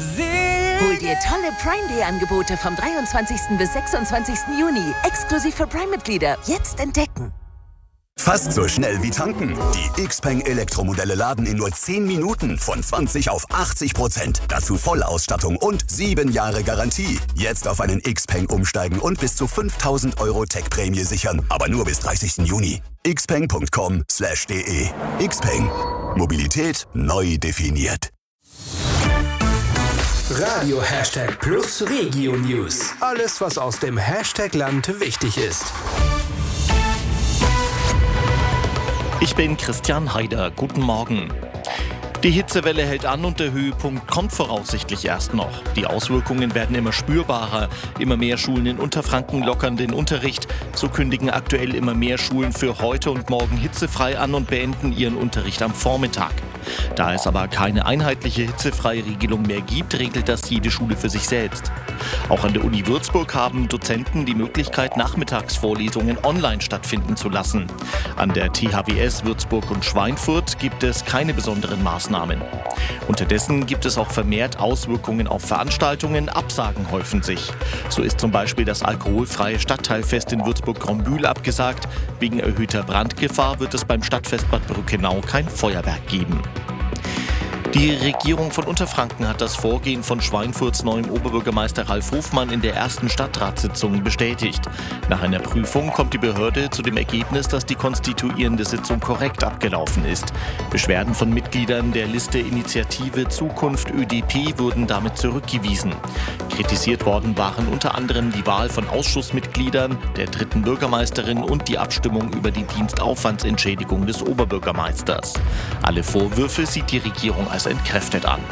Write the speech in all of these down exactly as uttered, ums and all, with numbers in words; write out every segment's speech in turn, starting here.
Hol dir tolle Prime-Day-Angebote vom dreiundzwanzigsten bis sechsundzwanzigsten Juni. Exklusiv für Prime-Mitglieder. Jetzt entdecken. Fast so schnell wie tanken. Die Xpeng Elektromodelle laden in nur zehn Minuten von zwanzig auf achtzig Prozent. Dazu Vollausstattung und sieben Jahre Garantie. Jetzt auf einen Xpeng umsteigen und bis zu fünftausend Euro Tech-Prämie sichern. Aber nur bis dreißigsten Juni. xpeng punkt com slash de. Xpeng. Mobilität neu definiert. Radio Hashtag Plus Regio News. Alles, was aus dem Hashtag-Land wichtig ist. Ich bin Christian Haider. Guten Morgen. Die Hitzewelle hält an und der Höhepunkt kommt voraussichtlich erst noch. Die Auswirkungen werden immer spürbarer. Immer mehr Schulen in Unterfranken lockern den Unterricht. So kündigen aktuell immer mehr Schulen für heute und morgen hitzefrei an und beenden ihren Unterricht am Vormittag. Da es aber keine einheitliche hitzefreie Regelung mehr gibt, regelt das jede Schule für sich selbst. Auch an der Uni Würzburg haben Dozenten die Möglichkeit, Nachmittagsvorlesungen online stattfinden zu lassen. An der T H W S Würzburg und Schweinfurt gibt es keine besonderen Maßnahmen. Unterdessen gibt es auch vermehrt Auswirkungen auf Veranstaltungen, Absagen häufen sich. So ist zum Beispiel das alkoholfreie Stadtteilfest in Würzburg-Grombühl abgesagt. Wegen erhöhter Brandgefahr wird es beim Stadtfest Bad Brückenau kein Feuerwerk geben. Die Regierung von Unterfranken hat das Vorgehen von Schweinfurts neuem Oberbürgermeister Ralf Hofmann in der ersten Stadtratssitzung bestätigt. Nach einer Prüfung kommt die Behörde zu dem Ergebnis, dass die konstituierende Sitzung korrekt abgelaufen ist. Beschwerden von Mitgliedern der Liste Initiative Zukunft Ö D P wurden damit zurückgewiesen. Kritisiert worden waren unter anderem die Wahl von Ausschussmitgliedern, der dritten Bürgermeisterin und die Abstimmung über die Dienstaufwandsentschädigung des Oberbürgermeisters. Alle Vorwürfe sieht die Regierung als entkräftet an.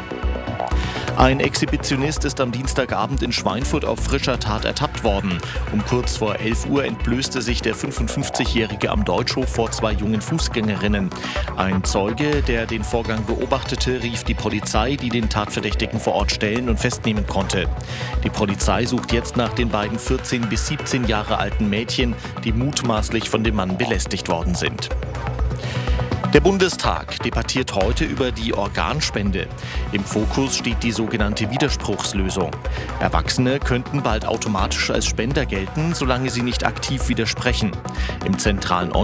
Ein Exhibitionist ist am Dienstagabend in Schweinfurt auf frischer Tat ertappt worden. Um kurz vor elf Uhr entblößte sich der fünfundfünfzigjährige am Deutschhof vor zwei jungen Fußgängerinnen. Ein Zeuge, der den Vorgang beobachtete, rief die Polizei, die den Tatverdächtigen vor Ort stellen und festnehmen konnte. Die Polizei sucht jetzt nach den beiden vierzehn bis siebzehn Jahre alten Mädchen, die mutmaßlich von dem Mann belästigt worden sind. Der Bundestag debattiert heute über die Organspende. Im Fokus steht die sogenannte Widerspruchslösung. Erwachsene könnten bald automatisch als Spender gelten, solange sie nicht aktiv widersprechen. Im zentralen